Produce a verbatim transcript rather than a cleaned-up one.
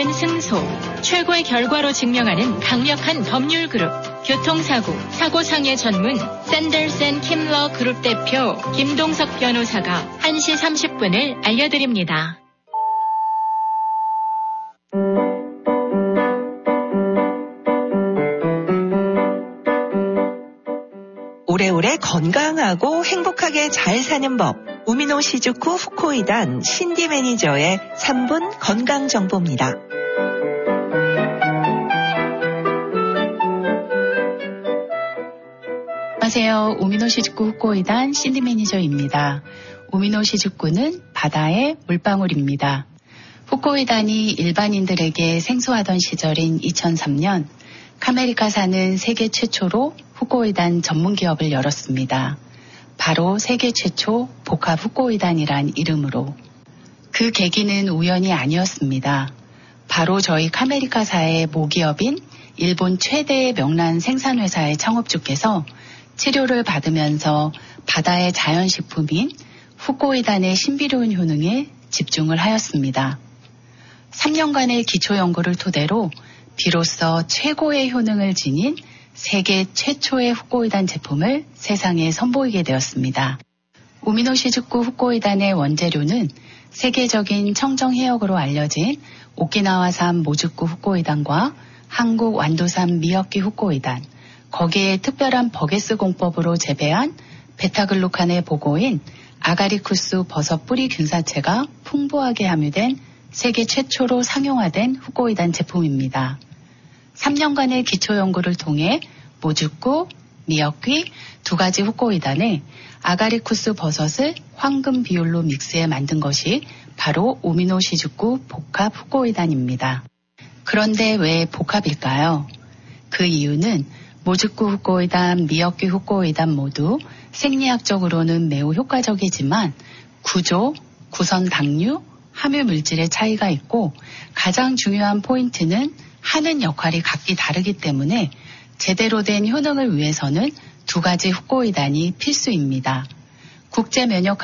없는 승소, 최고의 결과로 증명하는 강력한 법률 그룹, 교통사고, 사고상해 전문 샌더슨 킴러 그룹 대표 김동석 변호사가 한 시 삼십 분을 알려드립니다. 오래오래 건강하고 행복하게 잘 사는 법. 우미노 시즈쿠 후코이단 신디 매니저의 삼 분 건강 정보입니다. 안녕하세요. 우미노 시즈쿠 후코이단 신디 매니저입니다. 우미노 시즈쿠는 바다의 물방울입니다. 후코이단이 일반인들에게 생소하던 시절인 이천삼 년 카메리카사는 세계 최초로 후코이단 전문기업을 열었습니다. 바로 세계 최초 복합 후코이단이란 이름으로. 그 계기는 우연이 아니었습니다. 바로 저희 카메리카사의 모기업인 일본 최대의 명란 생산회사의 창업주께서 치료를 받으면서 바다의 자연식품인 후코이단의 신비로운 효능에 집중을 하였습니다. 삼 년간의 기초연구를 토대로 비로소 최고의 효능을 지닌 세계 최초의 후코이단 제품을 세상에 선보이게 되었습니다. 우미노 시즈쿠 후코이단의 원재료는 세계적인 청정해역으로 알려진 오키나와산 모즈쿠 후코이단과 한국 완도산 미역기 후코이단, 거기에 특별한 버게스 공법으로 재배한 베타글루칸의 보고인 아가리쿠스 버섯 뿌리 균사체가 풍부하게 함유된 세계 최초로 상용화된 후코이단 제품입니다. 삼 년간의 기초연구를 통해 모즈쿠, 미역귀 두 가지 후코이단을 아가리쿠스 버섯을 황금 비율로 믹스해 만든 것이 바로 우미노 시즈쿠 복합 후코이단입니다. 그런데 왜 복합일까요? 그 이유는 모즈쿠 후코이단, 미역귀 후코이단 모두 생리학적으로는 매우 효과적이지만 구조, 구선 당류, 함유 물질의 차이가 있고 가장 중요한 포인트는 하는 역할이 각기 다르기 때문에 제대로 된 효능을 위해서는 두 가지 후코이단이 필수입니다. 국제 면역